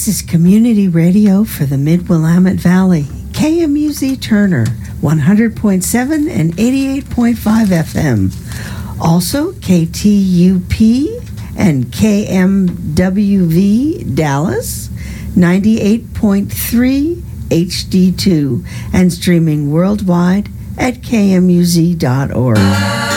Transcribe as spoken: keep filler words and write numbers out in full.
This is community radio for the Mid-Willamette Valley. K M U Z Turner, one hundred point seven and eighty-eight point five F M. Also, K T U P and K M W V Dallas, ninety-eight point three H D two, and streaming worldwide at K M U Z dot org.